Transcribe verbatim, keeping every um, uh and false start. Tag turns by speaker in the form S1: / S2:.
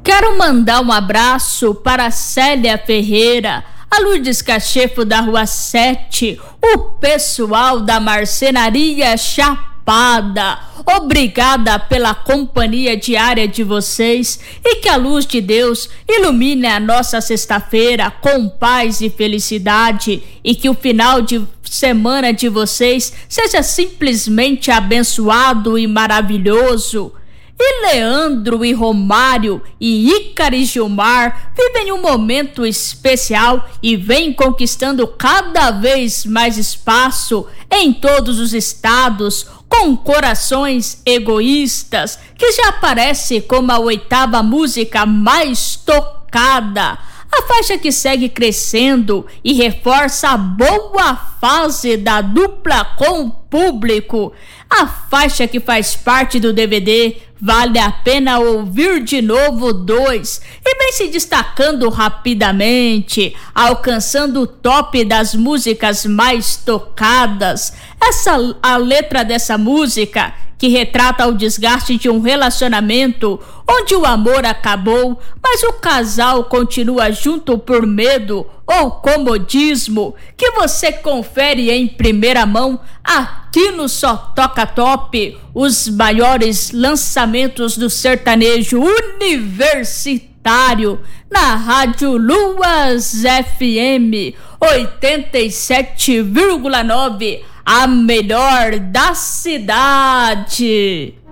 S1: Quero mandar um abraço para a Célia Ferreira, a Lourdes Cachefo da Rua sete, o pessoal da Marcenaria Chapada. Obrigada pela companhia diária de vocês e que a luz de Deus ilumine a nossa sexta-feira com paz e felicidade e que o final de semana de vocês seja simplesmente abençoado e maravilhoso. E Leandro e Romário e Ícaro e Gilmar vivem um momento especial e vêm conquistando cada vez mais espaço em todos os estados, com corações egoístas, que já aparece como a oitava música mais tocada. A faixa que segue crescendo e reforça a boa fase da dupla com o público. A faixa que faz parte do D V D Vale a Pena Ouvir de Novo dois e vem se destacando rapidamente, alcançando o top das músicas mais tocadas. Essa, a letra dessa música, que retrata o desgaste de um relacionamento onde o amor acabou, mas o casal continua junto por medo ou comodismo, que você confere em primeira mão aqui no Só Toca Top, os maiores lançamentos do sertanejo universitário na Rádio Luas F M oitenta e sete vírgula nove, a melhor da cidade.